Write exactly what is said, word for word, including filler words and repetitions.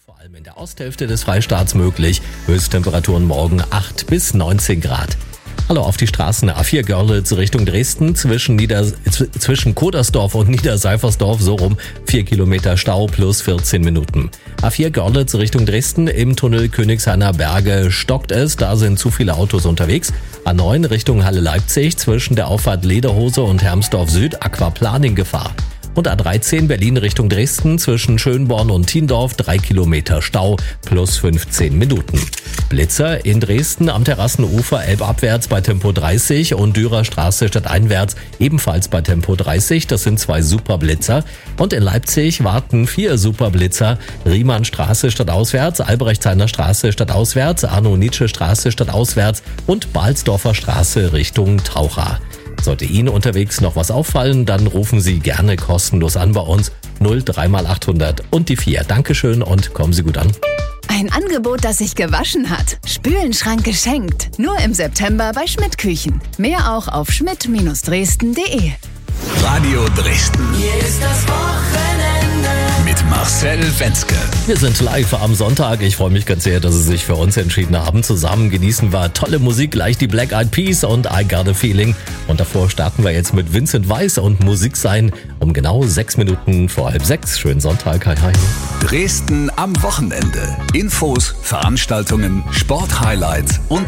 vor allem in der Osthälfte des Freistaats möglich. Höchsttemperaturen morgen acht bis neunzehn Grad. Hallo auf die Straßen. A vier Görlitz Richtung Dresden zwischen, Nieder, zwischen Kodersdorf und Niederseifersdorf, so rum vier Kilometer Stau plus vierzehn Minuten. A vier Görlitz Richtung Dresden im Tunnel Königshainer Berge stockt es, da sind zu viele Autos unterwegs. A neun Richtung Halle Leipzig zwischen der Auffahrt Lederhose und Hermsdorf Süd Aquaplaning Gefahr. Und A dreizehn Berlin Richtung Dresden zwischen Schönborn und Thiendorf drei Kilometer Stau plus fünfzehn Minuten. Blitzer in Dresden am Terrassenufer elbabwärts bei Tempo dreißig und Dürer Straße stadteinwärts ebenfalls bei Tempo dreißig. Das sind zwei Superblitzer. Und in Leipzig warten vier Superblitzer. Riemannstraße stadtauswärts, Albrechtshainer Straße stadtauswärts, Arno-Nietzsche-Straße stadtauswärts und Balsdorfer Straße Richtung Taucha. Sollte Ihnen unterwegs noch was auffallen, dann rufen Sie gerne kostenlos an bei uns null drei mal achthundert und die vier. Dankeschön und kommen Sie gut an. Ein Angebot, das sich gewaschen hat. Spülenschrank geschenkt. Nur im September bei Schmidt Küchen. Mehr auch auf schmidt Dresden punkt de. Radio Dresden. Hier ist das Wochenende. Mit Marcel Wenzke. Wir sind live am Sonntag. Ich freue mich ganz sehr, dass Sie sich für uns entschieden haben. Zusammen genießen wir tolle Musik, gleich die Black Eyed Peas und I Got a Feeling. Und davor starten wir jetzt mit Vincent Weiss und Musik sein um genau sechs Minuten vor halb sechs. Schönen Sonntag. Hi, hi. Dresden am Wochenende. Infos, Veranstaltungen, Sporthighlights und